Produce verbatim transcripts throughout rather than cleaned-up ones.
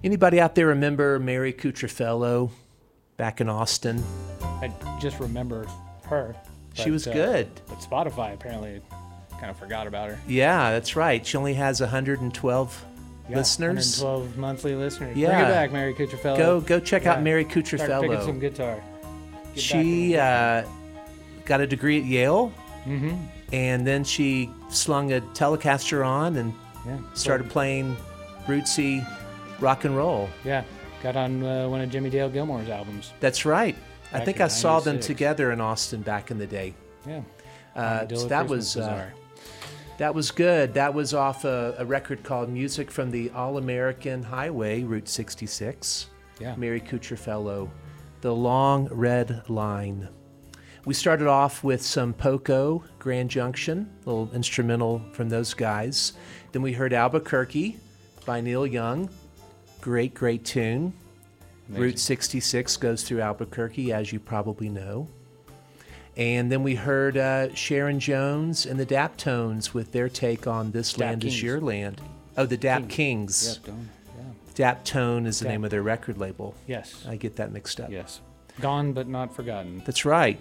Anybody out there remember Mary Cutrofello back in Austin? I just remember her. She but, was uh, good. But Spotify apparently kind of forgot about her. Yeah, that's right. She only has one hundred twelve Yeah, listeners. one hundred twelve monthly listeners. Yeah. Bring her back, Mary Cutrofello. Go go check out Yeah. Mary Start picking Cutrofello. some guitar. Get She uh, got a degree at Yale, Mm-hmm. and then she slung a Telecaster on and Yeah. started playing rootsy rock and roll. Yeah. Got on uh, one of Jimmy Dale Gilmore's albums. That's right. I Back think in I saw them ninety-six. together in Austin back in the day. Yeah. Uh, Armadillo so that Christmas was uh, Bazaar. that was good. That was off a, a record called Music from the All-American Highway, Route sixty-six. Yeah. Mary Cutrofello, The Long Red Line. We started off with some Poco, Grand Junction, a little instrumental from those guys. Then we heard Albuquerque by Neil Young. Great, great tune. Amazing. Route sixty-six goes through Albuquerque, as you probably know. And then we heard uh, Sharon Jones and the Daptones with their take on This Dap Land Kings. Is Your Land. Oh, the Dap Kings. Yep, don't, yeah. Daptone is the Dap. name of their record label. Yes. I get that mixed up. Yes. Gone but not forgotten. That's right.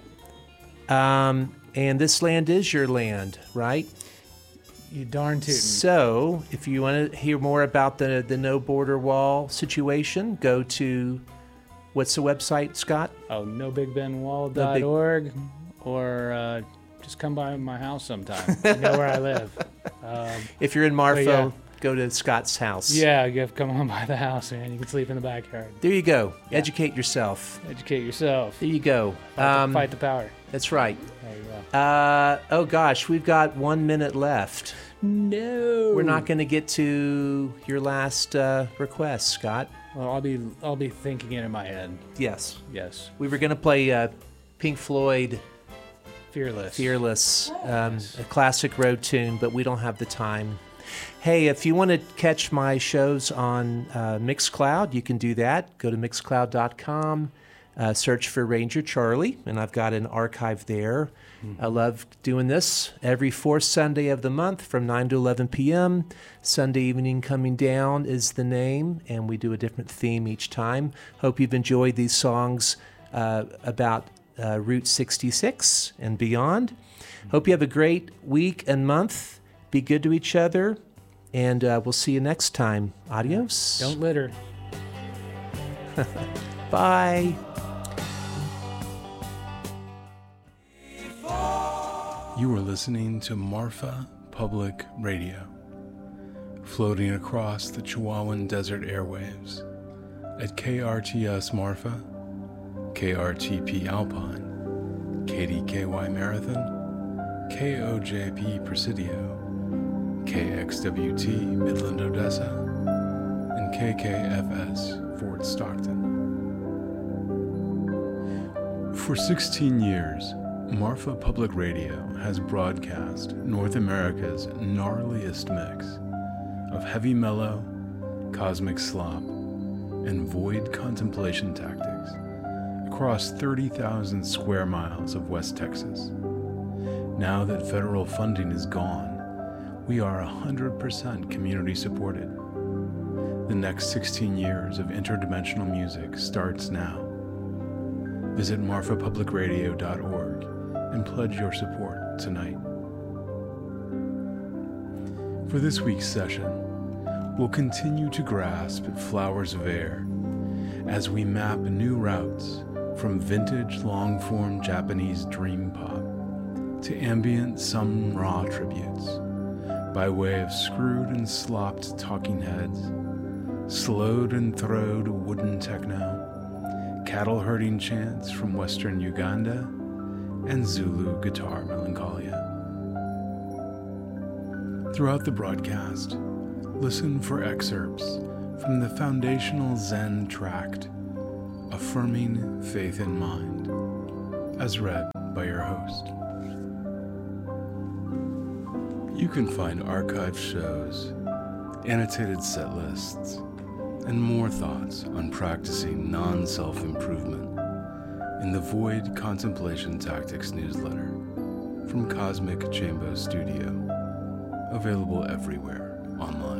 Um, and This Land Is Your Land, right? You darn tootin'. So, if you want to hear more about the, the No Border Wall situation, go to, what's the website, Scott? Oh, no big ben wall dot org, or uh, just come by my house sometime. You know where I live. Um, If you're in Marfa, yeah. go to Scott's house. yeah, you have to come on by the house, man. You can sleep in the backyard. There you go. Yeah. Educate yourself. Educate yourself. There you go. Fight, Um, the, fight the power. That's right. There you go. Uh, oh gosh, we've got one minute left. No. We're not going to get to your last uh, request, Scott. Well, I'll be I'll be thinking it in my head. Yes. Yes. We were going to play uh, Pink Floyd, Fearless. Fearless, um, a classic road tune, but we don't have the time. Hey, if you want to catch my shows on uh, Mixcloud, you can do that. Go to mixcloud dot com, uh, search for Ranger Charlie, and I've got an archive there. I love doing this every fourth Sunday of the month from nine to eleven p.m. Sunday Evening Coming Down is the name, and we do a different theme each time. Hope you've enjoyed these songs uh, about uh, Route sixty-six and beyond. Hope you have a great week and month. Be good to each other, and uh, we'll see you next time. Adios. Don't litter. Bye. You are listening to Marfa Public Radio, floating across the Chihuahuan Desert airwaves at K R T S Marfa, K R T P Alpine, K D K Y Marathon, K O J P Presidio, K X W T Midland Odessa, and K K F S Fort Stockton. For sixteen years, Marfa Public Radio has broadcast North America's gnarliest mix of heavy mellow, cosmic slop, and void contemplation tactics across thirty thousand square miles of West Texas. Now that federal funding is gone, we are one hundred percent community supported. The next sixteen years of interdimensional music starts now. Visit marfa public radio dot org and pledge your support tonight. For this week's session, we'll continue to grasp at flowers of air as we map new routes from vintage long-form Japanese dream pop to ambient Sun Ra tributes by way of screwed and slopped talking heads, slowed and throwed wooden techno, cattle herding chants from western Uganda, and Zulu guitar melancholia. Throughout the broadcast, listen for excerpts from the foundational Zen tract, Affirming Faith in Mind, as read by your host. You can find archived shows, annotated set lists, and more thoughts on practicing non-self-improvement in the Void Contemplation Tactics newsletter from Cosmic Chamber Studio, available everywhere online.